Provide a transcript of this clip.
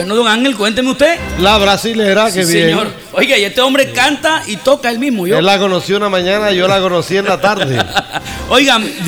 Bueno, don Ángel, cuénteme usted. La brasilera, que Sí, bien. señor. Oiga, y este hombre canta y toca él mismo. Yo. Él la conocí una mañana, yo la conocí en la tarde. Oigan,